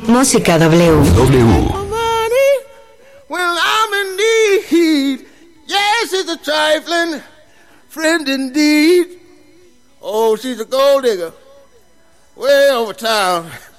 Música W. When I'm in need, yes, it's a trifling friend indeed. Oh, she's a gold digger way over town.